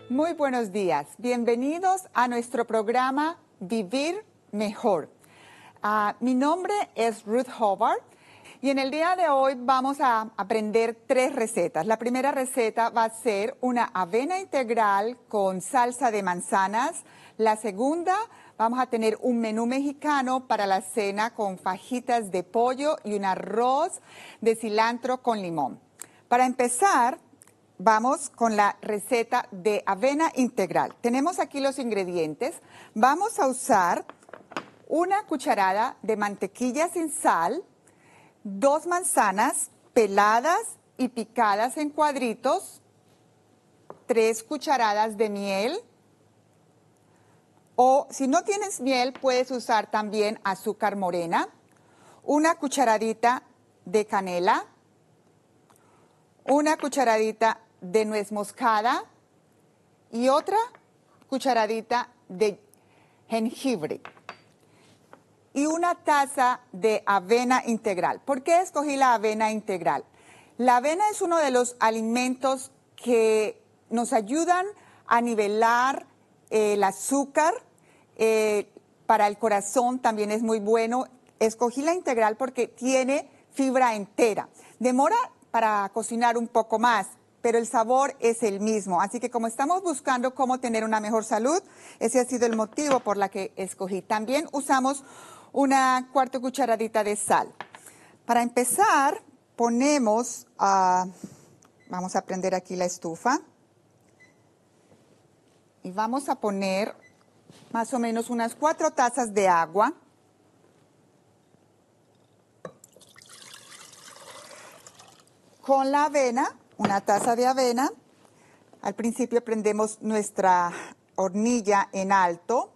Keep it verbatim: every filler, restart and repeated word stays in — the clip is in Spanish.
Muy buenos días. Bienvenidos a nuestro programa Vivir Mejor. Uh, mi nombre es Ruth Hobart y en el día de hoy vamos a aprender tres recetas. La primera receta va a ser una avena integral con salsa de manzanas. La segunda, vamos a tener un menú mexicano para la cena con fajitas de pollo y un arroz de cilantro con limón. Para empezar, vamos con la receta de avena integral. Tenemos aquí los ingredientes. Vamos a usar una cucharada de mantequilla sin sal, dos manzanas peladas y picadas en cuadritos, tres cucharadas de miel, o si no tienes miel, puedes usar también azúcar morena, una cucharadita de canela, una cucharadita de nuez moscada y otra cucharadita de jengibre y una taza de avena integral. ¿Por qué escogí la avena integral? La avena es uno de los alimentos que nos ayudan a nivelar eh, el azúcar. Eh, para el corazón también es muy bueno. Escogí la integral porque tiene fibra entera. Demora para cocinar un poco más, pero el sabor es el mismo. Así que como estamos buscando cómo tener una mejor salud, ese ha sido el motivo por la que escogí. También usamos una cuarta cucharadita de sal. Para empezar, ponemos, uh, vamos a prender aquí la estufa y vamos a poner más o menos unas cuatro tazas de agua. Con la avena, una taza de avena. Al principio prendemos nuestra hornilla en alto